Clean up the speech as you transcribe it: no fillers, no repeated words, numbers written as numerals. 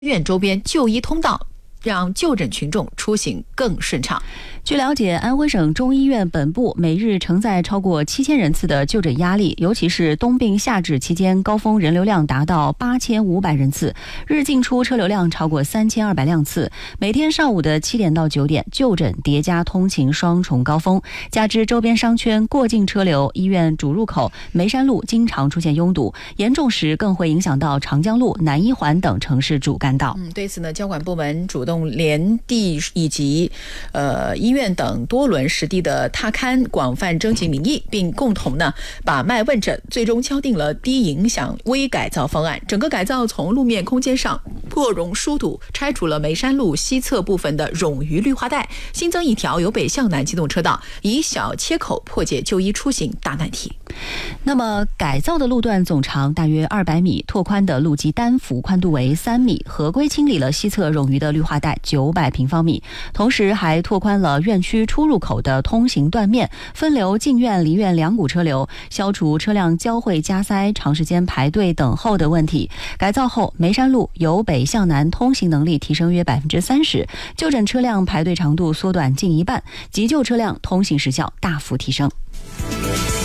院周边就医通道，让就诊群众出行更顺畅。 据了解，安徽省中医院本部每日承载超过7000人次的就诊压力，尤其是冬病夏治期间，高峰人流量达到8500人次，日进出车流量超过3200辆次。每天上午的7点到9点，就诊叠加通勤双重高峰，加之周边商圈过境车流，医院主入口梅山路经常出现拥堵，严重时更会影响到长江路、南一环等城市主干道。 对此呢，交管部门主动联地以及医院等多轮实地的踏勘，广泛征集民意，并共同呢把脉问诊，最终敲定了低影响微改造方案。整个改造从路面空间上破溶疏堵，拆除了梅山路西侧部分的冗余绿化带，新增一条由北向南机动车道，以小切口破解就医出行大难题。 那么改造的路段总长大约200米，拓宽的路基单幅宽度为3米，合规清理了西侧冗余的绿化带900平方米，同时还拓宽了院区出入口的通行断面，分流进院离院两股车流，消除车辆交汇加塞、长时间排队等候的问题。改造后，梅山路由北向南通行能力提升约30%，就诊车辆排队长度缩短近一半，急救车辆通行时效大幅提升。